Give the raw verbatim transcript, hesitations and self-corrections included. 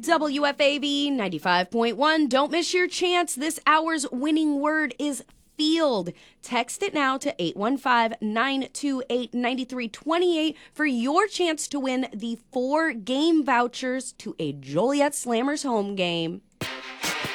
W F A V ninety-five point one. Don't miss your chance. This hour's winning word is field. Text it now to eight one five, nine two eight, nine three two eight for your chance to win the four game vouchers to a Joliet Slammers home game.